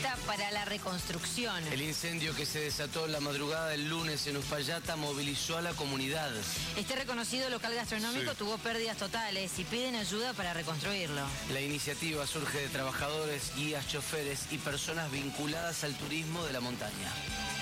Derecha para la Reconstrucción. El incendio que se desató la madrugada del lunes en Uspallata movilizó a la comunidad. Este reconocido local gastronómico tuvo pérdidas totales y piden ayuda para reconstruirlo. La iniciativa surge de trabajadores, guías, choferes y personas vinculadas al turismo de la montaña.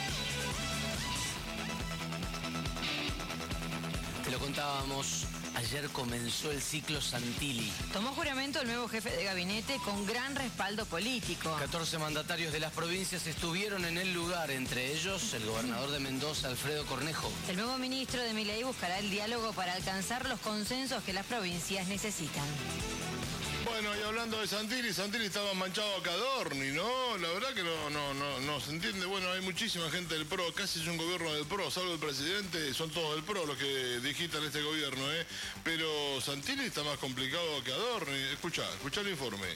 Te lo contábamos, ayer comenzó el ciclo Santilli. Tomó juramento el nuevo jefe de gabinete con gran respaldo político. 14 mandatarios de las provincias estuvieron en el lugar, entre ellos el gobernador de Mendoza, Alfredo Cornejo. El nuevo ministro de Milei buscará el diálogo para alcanzar los consensos que las provincias necesitan. Bueno, y hablando de Santilli estaba manchado a Cadorni, ¿no? La verdad que no se entiende. Bueno, hay muchísima gente del PRO, casi es un gobierno del PRO, salvo el presidente, son todos del PRO los que digitan este gobierno, ¿eh? Pero Santilli está más complicado que Adorni. Escuchá el informe.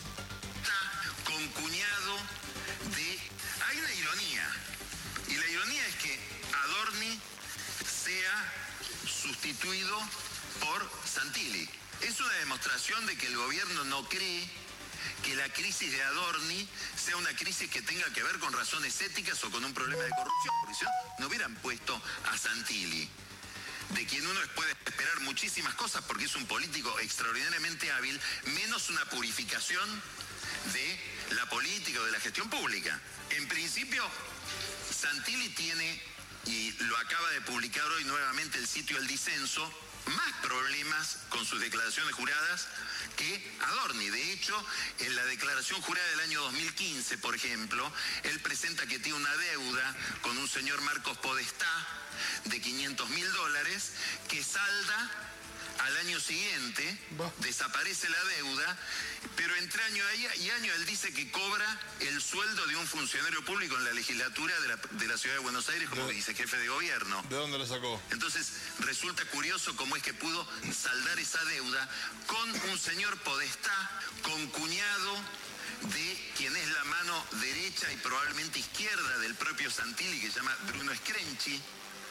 Está concuñado de... Hay una ironía, y la ironía es que Adorni sea sustituido por Santilli. Es una demostración de que el gobierno no cree que la crisis de Adorni sea una crisis que tenga que ver con razones éticas o con un problema de corrupción, porque si no hubieran puesto a Santilli, de quien uno puede esperar muchísimas cosas porque es un político extraordinariamente hábil, menos una purificación de la política o de la gestión pública. En principio, Santilli tiene, y lo acaba de publicar hoy nuevamente el sitio El Disenso, más problemas con sus declaraciones juradas que Adorni. De hecho, en la declaración jurada del año 2015, por ejemplo, él presenta que tiene una deuda con un señor Marcos Podestá de $500.000 que salda al año siguiente, desaparece la deuda, pero entre año y año él dice que cobra el sueldo de un funcionario público en la legislatura de la ciudad de Buenos Aires como vicejefe de gobierno. ¿De dónde la sacó? Entonces resulta curioso cómo es que pudo saldar esa deuda con un señor Podestá, con cuñado de quien es la mano derecha y probablemente izquierda del propio Santilli, que se llama Bruno Screnchi,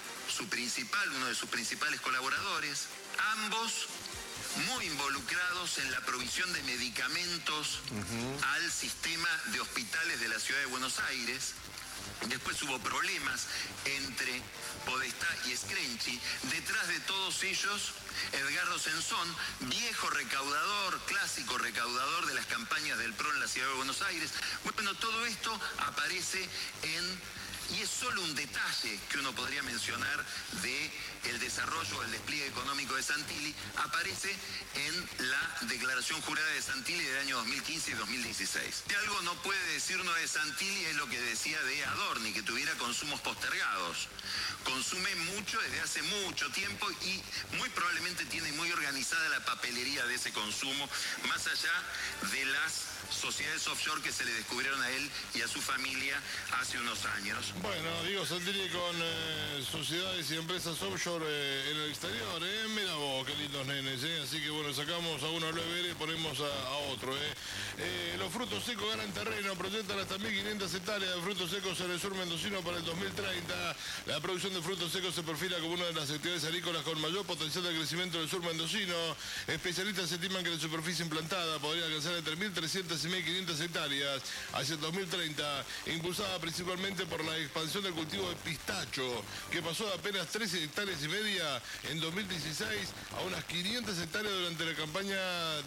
uno de sus principales colaboradores, ambos muy involucrados en la provisión de medicamentos al sistema de hospitales de la ciudad de Buenos Aires. Después hubo problemas entre Podestá y Screnchi. Detrás de todos ellos, Edgardo Sensón, viejo recaudador, clásico recaudador de las campañas del PRO en la ciudad de Buenos Aires. Bueno, todo esto aparece y es solo un detalle que uno podría mencionar de el desarrollo, el despliegue económico de Santilli, aparece en la declaración jurada de Santilli del año 2015 y 2016. Si algo no puede decir uno de Santilli es lo que decía de Adorni, que tuviera consumos postergados. Consume mucho desde hace mucho tiempo y muy probablemente tiene muy organizada la papelería de ese consumo, más allá de las sociedades offshore que se le descubrieron a él y a su familia hace unos años. Bueno, digo Santilli con sociedades y empresas offshore en el exterior, Mira vos, qué lindos nenes, Así que bueno, sacamos a uno al bebé y ponemos a otro, Los frutos secos ganan terreno, proyectan hasta 1.500 hectáreas de frutos secos en el sur mendocino para el 2030. La producción de frutos secos se perfila como una de las actividades agrícolas con mayor potencial de crecimiento del sur mendocino. Especialistas estiman que la superficie implantada podría alcanzar entre 1.300 y 1.500 hectáreas hacia el 2030, impulsada principalmente por la expansión del cultivo de pistacho, que pasó de apenas 13 hectáreas y media en 2016 a unas 500 hectáreas durante la campaña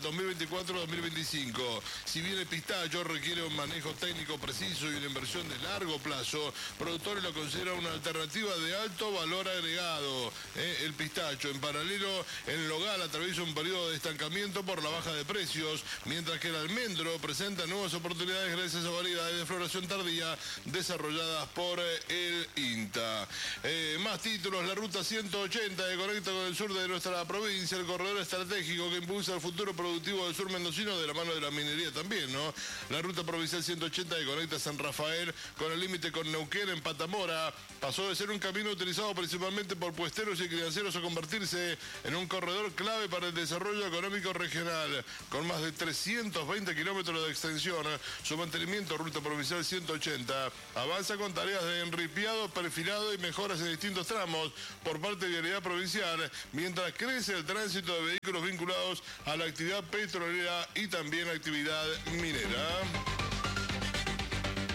2024-2025. Si bien el pistacho requiere un manejo técnico preciso y una inversión de largo plazo, productores lo consideran una alternativa de alto valor agregado. El pistacho, en paralelo, el nogal atraviesa un periodo de estancamiento por la baja de precios, mientras que el almendro presenta nuevas oportunidades gracias a variedades de floración tardía desarrolladas por el INTA. Más títulos: la ruta 180 que conecta con el sur de nuestra provincia, el corredor estratégico que impulsa el futuro productivo del sur mendocino de la mano de la minería también, ¿no? La ruta provincial 180 que conecta San Rafael con el límite con Neuquén en Patamora pasó de ser un camino utilizado principalmente por puesteros y crianceros a convertirse en un corredor clave para el desarrollo económico regional. Con más de 320 kilómetros de extensión, su mantenimiento, ruta provincial 180, avanza con tareas de enripiado, perfilado y mejoras en distintos tramos por parte de Vialidad Provincial, mientras crece el tránsito de vehículos vinculados a la actividad petrolera y también actividad minera.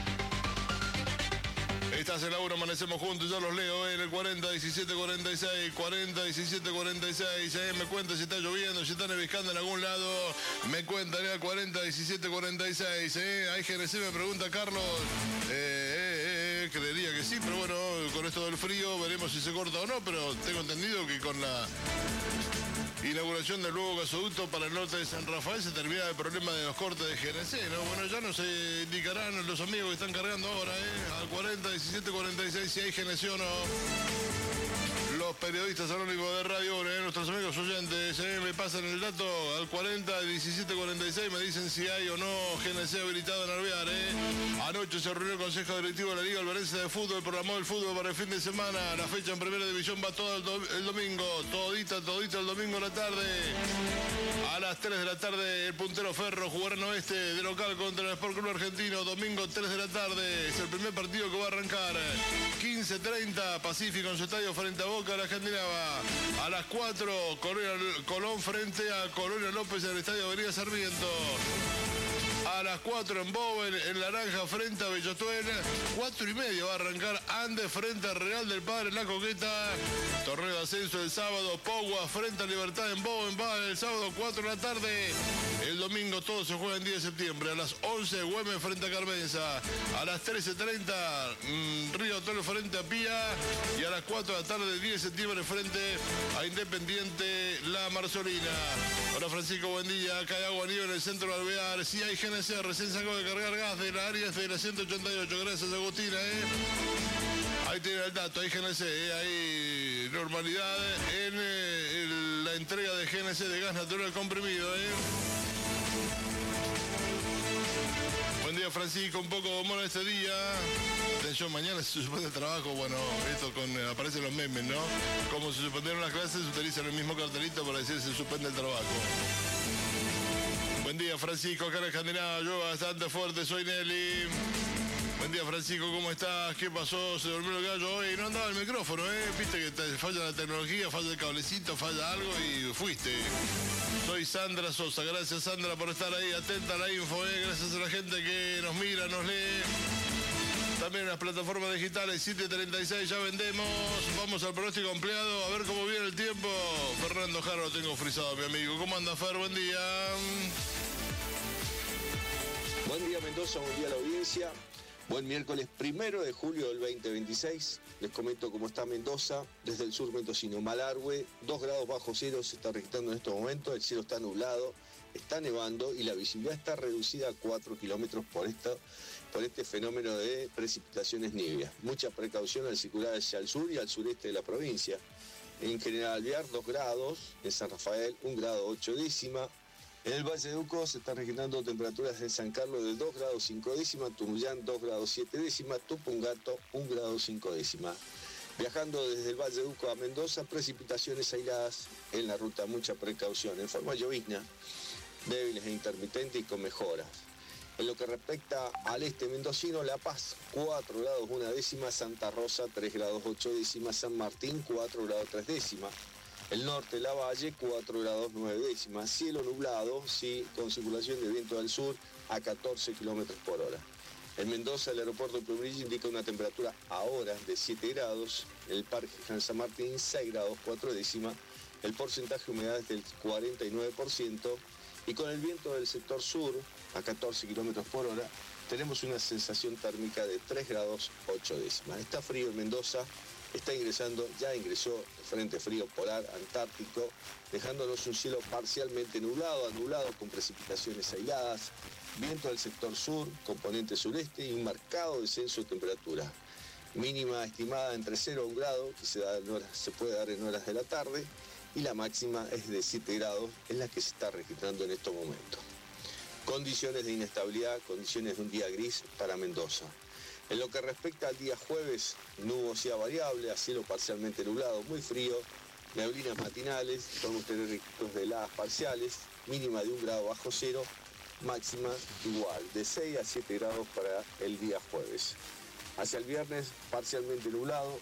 Estás en la 1, amanecemos juntos, yo los leo en el 40 17 46, 40 17 46. Me cuentan si está lloviendo, si está nevizcando en algún lado. Me cuentan en el 40 17 46. Hay GNC, me pregunta Carlos. Creería que sí, pero bueno, con esto del frío veremos si se corta o no, pero tengo entendido que con la inauguración del nuevo gasoducto para el norte de San Rafael se termina el problema de los cortes de GNC, ¿no? Bueno, ya nos indicarán los amigos que están cargando ahora, al 40 17 46 si hay GNC o no. Los periodistas anónimos de Radio, nuestros amigos oyentes, me pasan el dato al 40 17 46, me dicen si hay o no GNC habilitado en Alvear. Anoche se reunió el Consejo Directivo de la Liga Alvarense de Fútbol, programó el fútbol para el fin de semana. La fecha en Primera División va todo el domingo, todita el domingo a la tarde. A las 3 de la tarde el puntero Ferro jugará en Oeste de local contra el Sport Club Argentino. Domingo 3 de la tarde es el primer partido que va a arrancar. 15:30 Pacífico en su estadio frente a Boca, la Escandinava. A las 4 Colón frente a Colonia López en el estadio Avenida Sarmiento. A las 4 en Bowen, en Naranja, frente a Bellotuel. 4:30 va a arrancar Andes frente a Real del Padre en La Coqueta. Torneo de ascenso el sábado. Pogua frente a Libertad en Bowen. Va el sábado 4 de la tarde. El domingo todo se juega en 10 de septiembre. A las 11 Güemes frente a Carmenza. A las 13:30 Río Toro frente a Pía. Y a las 4 de la tarde 10 de septiembre frente a Independiente La Marzolina. Hola Francisco, buen día. Acá hay agua nieve en el centro de Alvear. Sí hay GNC, recién sacó de cargar gas de la área de la 188. Gracias Agustina. Ahí tiene el dato, hay GNC, hay normalidad en la entrega de GNC de gas natural comprimido. Buen día Francisco, un poco mono este día. Atención, mañana se suspende el trabajo, bueno, esto aparecen los memes, ¿no? Como se suspendieron las clases, se utilizan el mismo cartelito para decir se suspende el trabajo. Buen día Francisco, acá en el Escandinava, yo bastante fuerte, soy Nelly. Buen día Francisco, ¿cómo estás? ¿Qué pasó? ¿Se durmió el gallo hoy? No andaba el micrófono, Viste que falla la tecnología, falla el cablecito, falla algo y fuiste. Soy Sandra Sosa, gracias Sandra por estar ahí, atenta a la info, gracias a la gente que nos mira, nos lee. También en las plataformas digitales, 7:36 ya vendemos. Vamos al pronóstico ampliado, a ver cómo viene el tiempo. Fernando Jaro lo tengo frisado, mi amigo. ¿Cómo anda, Fer? Buen día. Buen día, Mendoza. Buen día a la audiencia. Buen miércoles 1 de julio del 2026. Les comento cómo está Mendoza. Desde el sur mendocino, Malargüe, 2 grados bajo cero se está registrando en estos momentos. El cielo está nublado, está nevando y la visibilidad está reducida a 4 kilómetros por este fenómeno de precipitaciones nievias. Mucha precaución al circular hacia el sur y al sureste de la provincia. En General Alvear, 2 grados. En San Rafael, 1 grado 8 décima. En el Valle de Uco se están registrando temperaturas en San Carlos de 2 grados 5 décima, Tunuyán 2 grados 7 décima, Tupungato 1 grado 5 décima. Viajando desde el Valle de Uco a Mendoza, precipitaciones aisladas en la ruta, mucha precaución, en forma llovizna, débiles e intermitentes y con mejoras. En lo que respecta al este mendocino, La Paz 4 grados 1 décima, Santa Rosa 3 grados 8 décima, San Martín 4 grados 3 décima. El norte, La Valle, 4 grados 9 décimas. Cielo nublado, sí, con circulación de viento al sur a 14 kilómetros por hora. En Mendoza, el aeropuerto de Plumbrilla indica una temperatura ahora de 7 grados. En el Parque San Martín, 6 grados 4 décimas. El porcentaje de humedad es del 49%. Y con el viento del sector sur a 14 kilómetros por hora, tenemos una sensación térmica de 3 grados 8 décimas. Está frío en Mendoza. Ya ingresó el frente frío polar antártico, dejándonos un cielo parcialmente anulado con precipitaciones aisladas, viento del sector sur, componente sureste y un marcado descenso de temperatura. Mínima estimada entre 0 a 1 grado, que se puede dar en horas de la tarde, y la máxima es de 7 grados, es la que se está registrando en estos momentos. Condiciones de inestabilidad, condiciones de un día gris para Mendoza. En lo que respecta al día jueves, nubosidad variable, a cielo parcialmente nublado, muy frío, neblinas matinales, podemos tener registros de heladas parciales, mínima de 1 grado bajo cero, máxima igual, de 6 a 7 grados para el día jueves. Hacia el viernes, parcialmente nublado,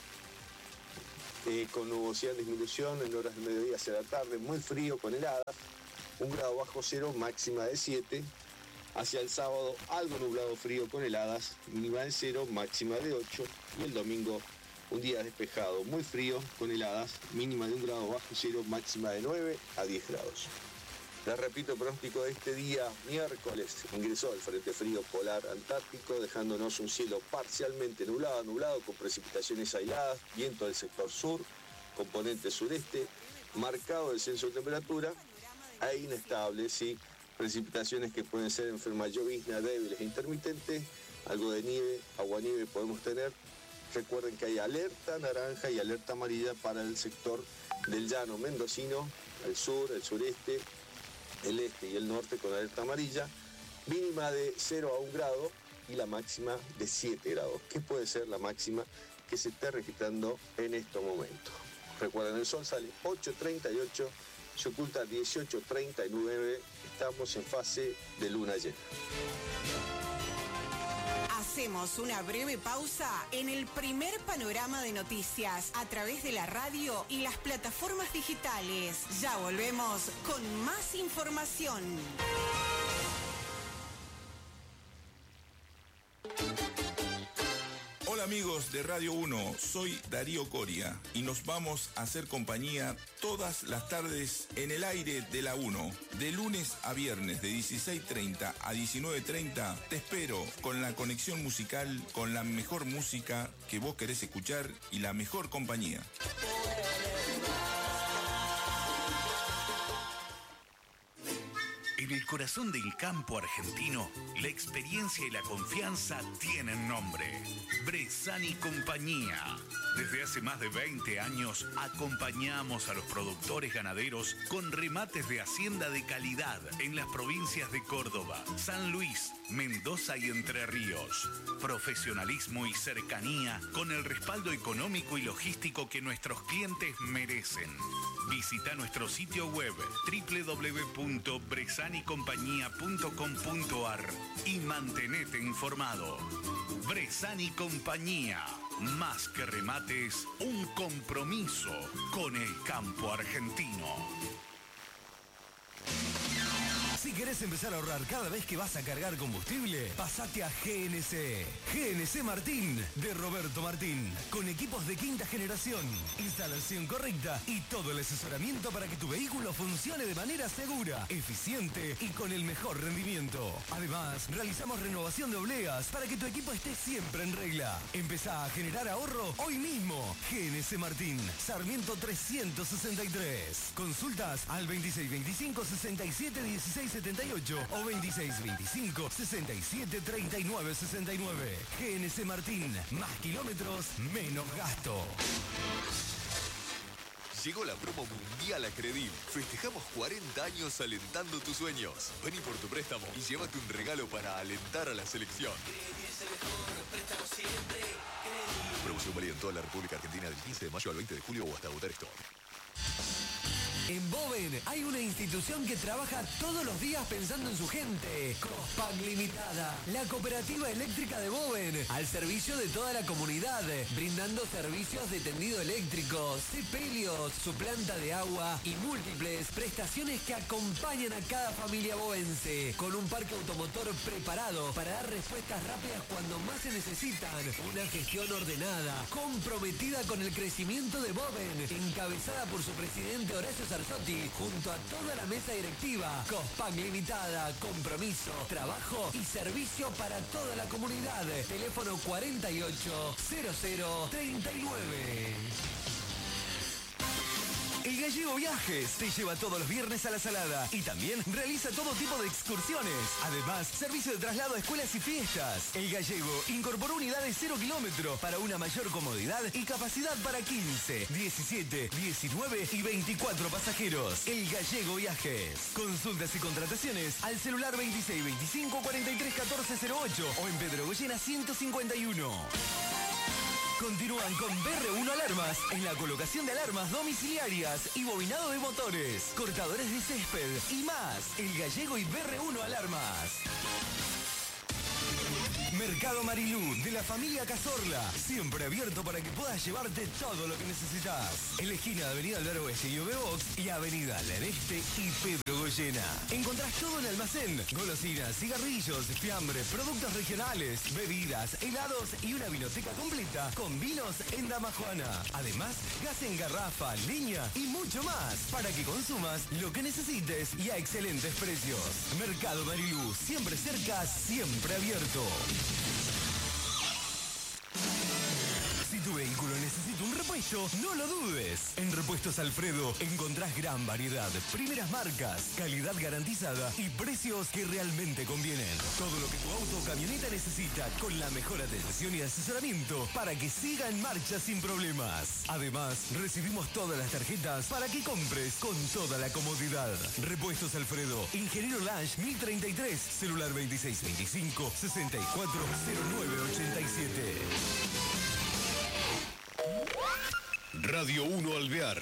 con nubosidad en disminución en horas del mediodía hacia la tarde, muy frío con heladas, 1 grado bajo cero, máxima de 7. Hacia el sábado, algo nublado frío con heladas, mínima de 0, máxima de 8. Y el domingo, un día despejado, muy frío, con heladas, mínima de 1 grado bajo 0, máxima de 9 a 10 grados. Les repito el pronóstico de este día miércoles. Ingresó el frente frío polar antártico, dejándonos un cielo parcialmente nublado con precipitaciones aisladas, viento del sector sur, componente sureste, marcado descenso de temperatura e inestable, ¿sí? Precipitaciones que pueden ser en forma llovizna, débiles e intermitentes, algo de nieve, aguanieve podemos tener. Recuerden que hay alerta naranja y alerta amarilla para el sector del llano mendocino, el sur, el sureste, el este y el norte con alerta amarilla, mínima de 0 a 1 grado y la máxima de 7 grados. ¿Qué puede ser la máxima que se esté registrando en estos momentos? Recuerden, el sol sale 8:38, se oculta 18:39, estamos en fase de luna llena. Hacemos una breve pausa en el primer panorama de noticias a través de la radio y las plataformas digitales. Ya volvemos con más información. Hola amigos de Radio 1, soy Darío Coria y nos vamos a hacer compañía todas las tardes en el aire de la 1. De lunes a viernes de 16:30 a 19:30 te espero con la conexión musical, con la mejor música que vos querés escuchar y la mejor compañía. En el corazón del campo argentino, la experiencia y la confianza tienen nombre. Bressani Compañía. Desde hace más de 20 años acompañamos a los productores ganaderos con remates de hacienda de calidad en las provincias de Córdoba, San Luis, Mendoza y Entre Ríos. Profesionalismo y cercanía con el respaldo económico y logístico que nuestros clientes merecen. Visita nuestro sitio web www.bressanicompañía.com.ar y mantenete informado. Bressani Compañía, más que remates, un compromiso con el campo argentino. Si querés empezar a ahorrar cada vez que vas a cargar combustible, pasate a GNC. GNC Martín, de Roberto Martín. Con equipos de quinta generación, instalación correcta y todo el asesoramiento para que tu vehículo funcione de manera segura, eficiente y con el mejor rendimiento. Además, realizamos renovación de obleas para que tu equipo esté siempre en regla. Empezá a generar ahorro hoy mismo. GNC Martín, Sarmiento 363. Consultas al 2625 67 16 78 o 2625 67 39 69. GNC Martín, más kilómetros, menos gasto. Llegó la promo mundial a Credil. Festejamos 40 años alentando tus sueños. Vení por tu préstamo y llévate un regalo para alentar a la selección. Promoción válida en toda la República Argentina del 15 de mayo al 20 de julio o hasta agotar stock. En Boven hay una institución que trabaja todos los días pensando en su gente. Cospac Limitada, la cooperativa eléctrica de Boven, al servicio de toda la comunidad, brindando servicios de tendido eléctrico, sepelios, su planta de agua y múltiples prestaciones que acompañan a cada familia bovense, con un parque automotor preparado para dar respuestas rápidas cuando más se necesitan. Una gestión ordenada, comprometida con el crecimiento de Boven, encabezada por su presidente Horacio Sarzotti, junto a toda la mesa directiva. Cospac Limitada, compromiso, trabajo y servicio para toda la comunidad. Teléfono 480039. El Gallego Viajes te lleva todos los viernes a La Salada y también realiza todo tipo de excursiones. Además, servicio de traslado a escuelas y fiestas. El Gallego incorporó unidades 0 kilómetros para una mayor comodidad y capacidad para 15, 17, 19 y 24 pasajeros. El Gallego Viajes. Consultas y contrataciones al celular 2625 43 14 08 o en Pedro Goyena 151. Continúan con BR1 Alarmas en la colocación de alarmas domiciliarias y bobinado de motores, cortadores de césped y más. El Gallego y BR1 Alarmas. Mercado Marilú, de la familia Cazorla. Siempre abierto para que puedas llevarte todo lo que necesitas. En la esquina de Avenida Alberto Oeste y Box y Avenida Alem Este y Pedro Goyena. Encontrás todo en almacén. Golosinas, cigarrillos, fiambre, productos regionales, bebidas, helados y una vinoteca completa con vinos en Dama Juana. Además, gas en garrafa, leña y mucho más para que consumas lo que necesites y a excelentes precios. Mercado Marilú, siempre cerca, siempre abierto. Si tu vehículo necesita un repuesto, no lo dudes. En Repuestos Alfredo encontrás gran variedad, primeras marcas, calidad garantizada y precios que realmente convienen. Todo lo que tu auto o camioneta necesita con la mejor atención y asesoramiento para que siga en marcha sin problemas. Además, recibimos todas las tarjetas para que compres con toda la comodidad. Repuestos Alfredo, Ingeniero Lange 1033, celular 2625 640987. Radio 1 Alvear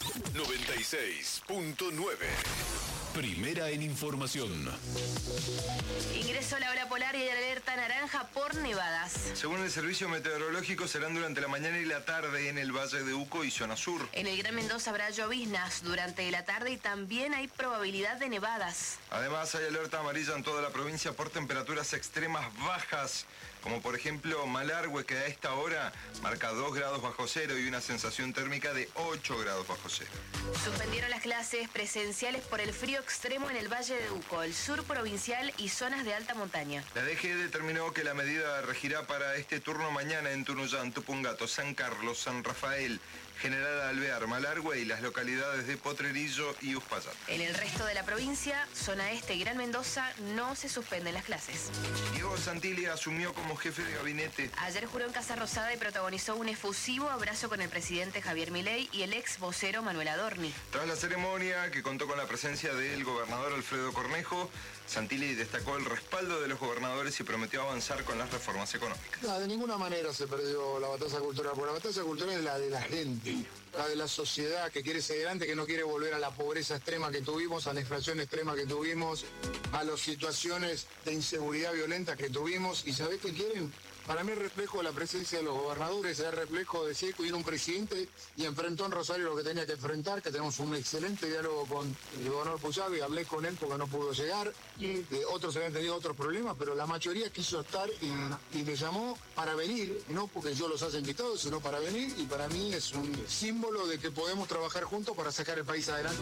96.9. Primera en información. Ingresó la ola polar y alerta naranja por nevadas. Según el servicio meteorológico, serán durante la mañana y la tarde en el Valle de Uco y zona sur. En el Gran Mendoza habrá lloviznas durante la tarde y también hay probabilidad de nevadas. Además, hay alerta amarilla en toda la provincia por temperaturas extremas bajas, como por ejemplo Malargüe, que a esta hora marca 2 grados bajo cero y una sensación térmica de 8 grados bajo cero. Suspendieron las clases presenciales por el frío extremo en el Valle de Uco, el sur provincial y zonas de alta montaña. La DG determinó que la medida regirá para este turno mañana en Tunuyán, Tupungato, San Carlos, San Rafael, General Alvear, Malargüe y las localidades de Potrerillo y Uspallata. En el resto de la provincia, zona este y Gran Mendoza, no se suspenden las clases. Diego Santilli asumió como jefe de gabinete. Ayer juró en Casa Rosada y protagonizó un efusivo abrazo con el presidente Javier Milei y el ex vocero Manuel Adorni. Tras la ceremonia, que contó con la presencia del gobernador Alfredo Cornejo, Santilli destacó el respaldo de los gobernadores y prometió avanzar con las reformas económicas. No, de ninguna manera se perdió la batalla cultural, porque la batalla cultural es la de la gente, la de la sociedad que quiere seguir adelante, que no quiere volver a la pobreza extrema que tuvimos, a la inflación extrema que tuvimos, a las situaciones de inseguridad violenta que tuvimos. ¿Y sabés qué quieren? Para mí es reflejo de la presencia de los gobernadores, es reflejo de si hubiera un presidente y enfrentó en Rosario lo que tenía que enfrentar, que tenemos un excelente diálogo con el gobernador Pujavi, hablé con él porque no pudo llegar, otros habían tenido otros problemas, pero la mayoría quiso estar y me llamó para venir, no porque yo los haya invitado, sino para venir, y para mí es un símbolo de que podemos trabajar juntos para sacar el país adelante.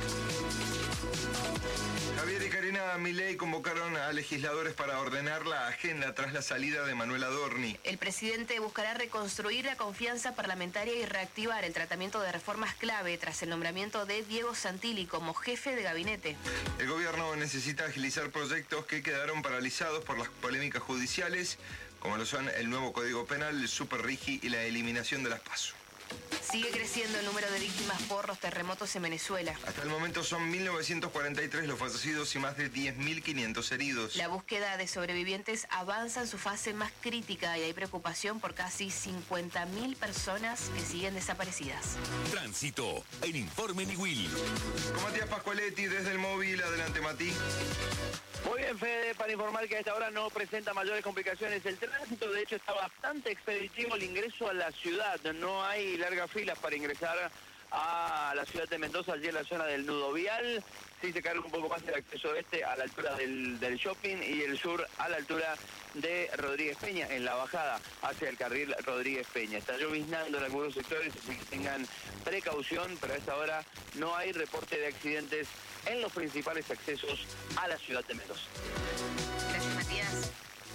Javier y Karina Milei convocaron a legisladores para ordenar la agenda tras la salida de Manuel Adorni. El presidente buscará reconstruir la confianza parlamentaria y reactivar el tratamiento de reformas clave tras el nombramiento de Diego Santilli como jefe de gabinete. El gobierno necesita agilizar proyectos que quedaron paralizados por las polémicas judiciales, como lo son el nuevo Código Penal, el Super Rigi y la eliminación de las PASO. Sigue creciendo el número de víctimas por los terremotos en Venezuela. Hasta el momento son 1.943 los fallecidos y más de 10.500 heridos. La búsqueda de sobrevivientes avanza en su fase más crítica y hay preocupación por casi 50.000 personas que siguen desaparecidas. Tránsito en Informe Niwil. Con Matías Pascualetti desde el móvil. Adelante, Mati. Muy bien, Fede, para informar que a esta hora no presenta mayores complicaciones el tránsito. De hecho, está bastante expeditivo el ingreso a la ciudad. No hay largas filas para ingresar a la ciudad de Mendoza, allí en la zona del nudo vial. Sí se carga un poco más el acceso este a la altura del shopping y el sur a la altura de Rodríguez Peña, en la bajada hacia el carril Rodríguez Peña. Está lloviznando en algunos sectores, así que tengan precaución, pero a esta hora no hay reporte de accidentes en los principales accesos a la ciudad de Mendoza. Gracias, Matías.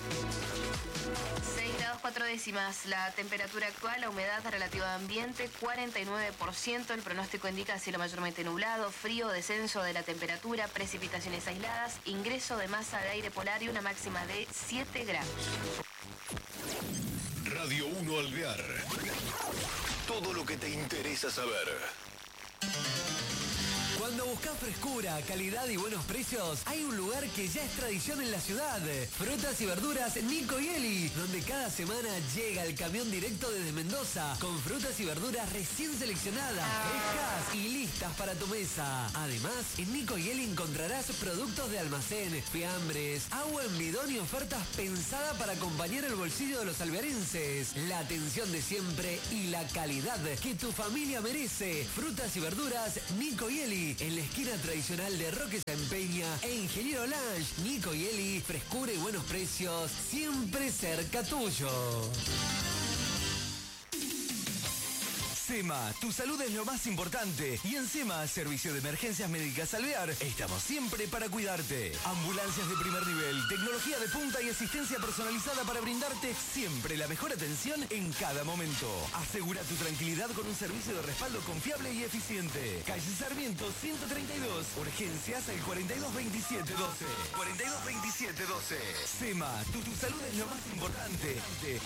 6 grados 4 décimas la temperatura actual, la humedad relativa de ambiente 49%, el pronóstico indica cielo mayormente nublado, frío, descenso de la temperatura, precipitaciones aisladas, ingreso de masa de aire polar y una máxima de 7 grados. Radio 1 Alvear. Todo lo que te interesa saber. Cuando buscas frescura, calidad y buenos precios, hay un lugar que ya es tradición en la ciudad. Frutas y verduras Nico y Eli, donde cada Cada semana llega el camión directo desde Mendoza con frutas y verduras recién seleccionadas, frescas y listas para tu mesa. Además, en Nico y Eli encontrarás productos de almacén, fiambres, agua en bidón y ofertas pensadas para acompañar el bolsillo de los alvearenses. La atención de siempre y la calidad que tu familia merece. Frutas y verduras Nico y Eli, en la esquina tradicional de Roque San Peña e Ingeniero Lange. Nico y Eli, frescura y buenos precios, siempre cerca tuyo. SEMA, tu salud es lo más importante. Y en SEMA, Servicio de Emergencias Médicas Alvear, estamos siempre para cuidarte. Ambulancias de primer nivel, tecnología de punta y asistencia personalizada para brindarte siempre la mejor atención en cada momento. Asegura tu tranquilidad con un servicio de respaldo confiable y eficiente. Calle Sarmiento 132, urgencias al 422712. 422712. SEMA, tu salud es lo más importante.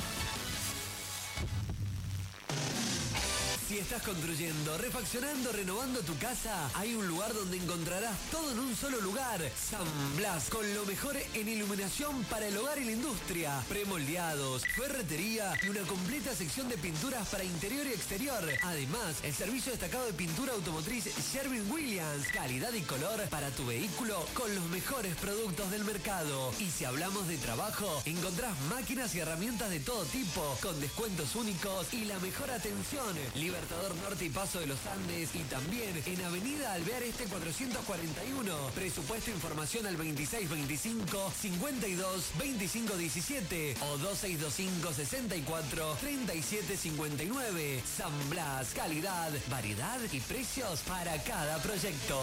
Si estás construyendo, refaccionando, renovando tu casa, hay un lugar donde encontrarás todo en un solo lugar. San Blas, con lo mejor en iluminación para el hogar y la industria. Premoldeados, ferretería y una completa sección de pinturas para interior y exterior. Además, el servicio destacado de pintura automotriz Sherwin-Williams. Calidad y color para tu vehículo con los mejores productos del mercado. Y si hablamos de trabajo, encontrás máquinas y herramientas de todo tipo, con descuentos únicos y la mejor atención. Libertador Norte y Paso de los Andes, y también en Avenida Alvear Este 441. Presupuesto e información al 2625 52 25 17 o 2625 64 37 59. San Blas, calidad, variedad y precios para cada proyecto.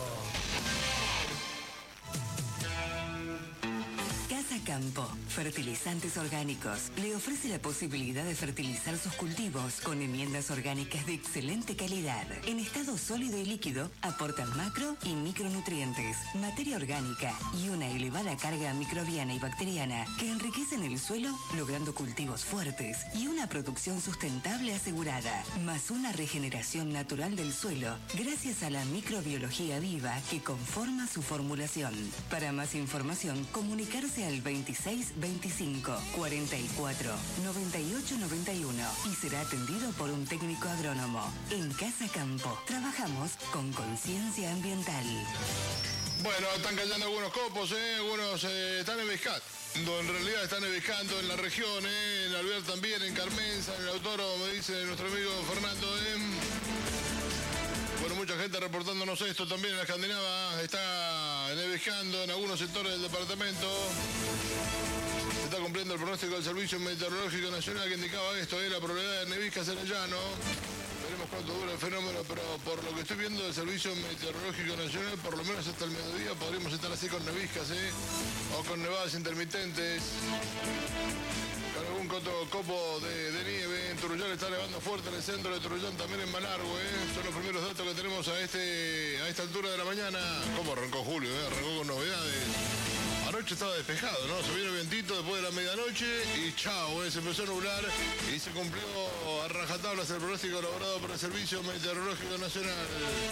Casa Campo, fertilizantes orgánicos, le ofrece la posibilidad de fertilizar sus cultivos con enmiendas orgánicas de excelente calidad. En estado sólido y líquido, aportan macro y micronutrientes, materia orgánica y una elevada carga microbiana y bacteriana que enriquecen el suelo, logrando cultivos fuertes y una producción sustentable asegurada, más una regeneración natural del suelo gracias a la microbiología viva que conforma su formulación. Para más información, comunicarse al 2625 44 98 91 y será atendido por un técnico agrónomo. En Casa Campo trabajamos con conciencia ambiental. Bueno, están cayendo algunos copos, algunos están nevescando. En realidad están nevescando en la región, en Alvear también, en Carmenza, en el Autódromo, me dice nuestro amigo Fernando. Bueno, mucha gente reportándonos esto también en la Escandinava. Está nevescando en algunos sectores del departamento. Se está cumpliendo el pronóstico del Servicio Meteorológico Nacional que indicaba esto, la probabilidad de neviscas en el llano. Veremos cuánto dura el fenómeno, pero por lo que estoy viendo del Servicio Meteorológico Nacional, por lo menos hasta el mediodía podríamos estar así con neviscas, o con nevadas intermitentes. Con algún copo de nieve. En Turullán está nevando fuerte, en el centro de Turullán, también en Malargüe. Son los primeros datos que tenemos a esta altura de la mañana. ¿Cómo arrancó julio? Arrancó con novedades. Anoche estaba despejado, ¿no? Se vino el vientito después de la medianoche y chao, se empezó a nublar y se cumplió a rajatablas el pronóstico elaborado por el Servicio Meteorológico Nacional.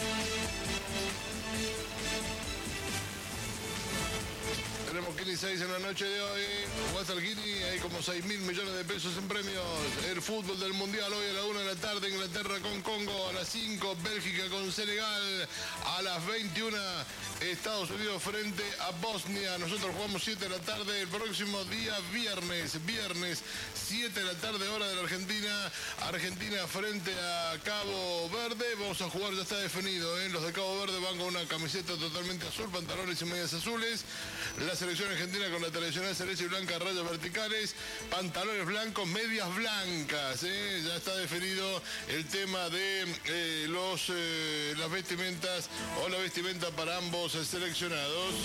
Tenemos Kini 6 en la noche de hoy. Hasta el Kini hay como 6.000 millones de pesos en premios. El fútbol del Mundial hoy a la 1 de la tarde. Inglaterra con Congo. A las 5 Bélgica con Senegal. A las 21 Estados Unidos frente a Bosnia. Nosotros jugamos 7 de la tarde el próximo día viernes. Viernes 7 de la tarde hora de la Argentina. Argentina frente a Cabo Verde. Vamos a jugar, ya está definido. Los de Cabo Verde van con una camiseta totalmente azul, pantalones y medias azules. La selección argentina con la tradicional celeste y blanca, rayas verticales, pantalones blancos, medias blancas. Ya está definido el tema de las vestimentas o la vestimenta para ambos seleccionados.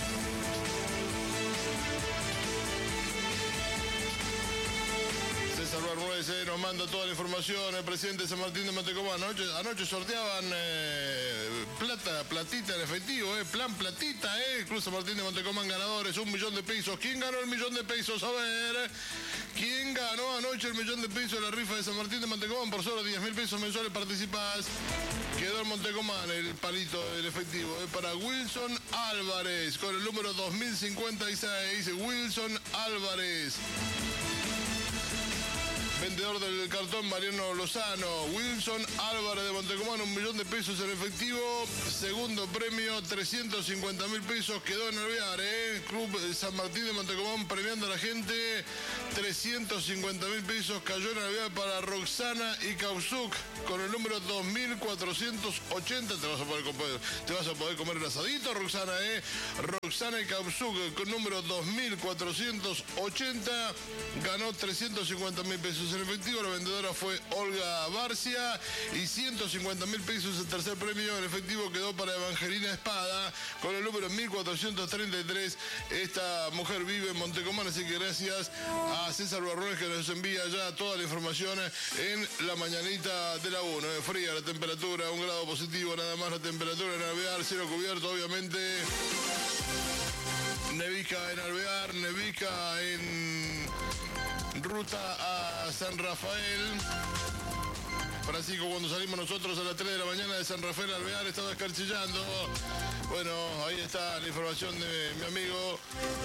César Barruese nos manda toda la información. El presidente de San Martín de Montecomán. Anoche sorteaban platita en efectivo, plan platita, Cruz San Martín de Montecomán ganadores, 1 millón de pesos. ¿Quién ganó el 1 millón de pesos? A ver, ¿quién ganó anoche el 1 millón de pesos de la rifa de San Martín de Montecomán? Por solo 10.000 pesos mensuales participás. Quedó en Montecomán el palito del efectivo, para Wilson Álvarez, con el número 2056, Wilson Álvarez. vendedor del cartón Mariano Lozano. Wilson Álvarez de Montecomán, 1 millón de pesos en efectivo. Segundo premio, 350.000 pesos, quedó en Alvear, Club San Martín de Montecomán premiando a la gente. 350.000 pesos cayó en Alvear para Roxana y Kausuk con el número 2480. Te vas a poder comer el asadito, Roxana, Roxana y Kausuk con número 2480 ganó 350.000 pesos en efectivo. La vendedora fue Olga Barcia y 150.000 pesos el tercer premio en efectivo quedó para Evangelina Espada con el número 1433. Esta mujer vive en Montecomán, así que gracias a César Barrones que nos envía ya toda la información en la mañanita de la 1. Fría la temperatura, 1 grado positivo nada más la temperatura en Alvear, cielo cubierto obviamente. Nevica en Alvear, nevica en ruta a San Rafael. Francisco, cuando salimos nosotros a las 3 de la mañana de San Rafael Alvear, estaba escarchillando. Bueno, ahí está la información de mi amigo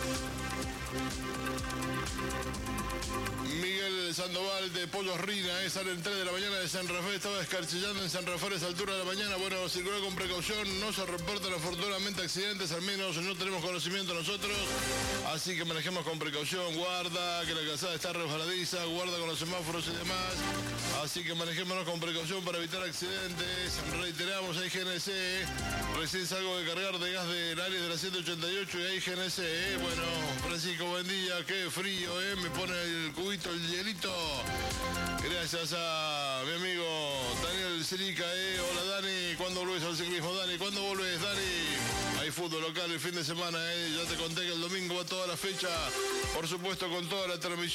Miguel Sandoval de Pollos Rina, salen 3 de la mañana de San Rafael, estaba descarchillando en San Rafael a esa altura de la mañana. Bueno, circular con precaución, no se reportan afortunadamente accidentes, al menos no tenemos conocimiento nosotros, así que manejemos con precaución, guarda que la calzada está resbaladiza, guarda con los semáforos y demás, así que manejémonos con precaución para evitar accidentes. Reiteramos, hay GNC, recién salgo de cargar de gas del área de la 188 y hay GNC, Bueno, Francisco, buen día, qué frío, me pone el cubito, el hielito. Gracias a mi amigo Daniel Celica, Hola Dani, ¿cuándo volvés al ciclismo? Dani, ¿cuándo volvés, Dani? Hay fútbol local el fin de semana, Ya te conté que el domingo va toda la fecha, por supuesto con toda la transmisión.